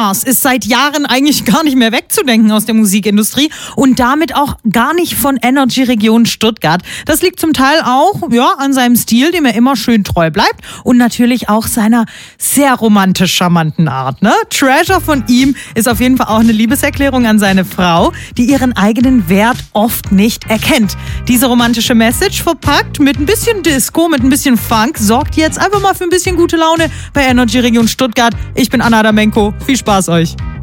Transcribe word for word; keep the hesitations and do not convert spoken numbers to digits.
Stars ist seit Jahren eigentlich gar nicht mehr wegzudenken aus der Musikindustrie und damit auch gar nicht von Energy Region Stuttgart. Das liegt zum Teil auch ja, an seinem Stil, dem er immer schön treu bleibt und natürlich auch seiner sehr romantisch charmanten Art. Ne? Treasure von ihm ist auf jeden Fall auch eine Liebeserklärung an seine Frau, die ihren eigenen Wert oft nicht erkennt. Diese romantische Message verpackt mit ein bisschen Disco, mit ein bisschen Funk, sorgt jetzt einfach mal für ein bisschen gute Laune bei Energy Region Stuttgart. Ich bin Anna Damenko. Viel Spaß euch.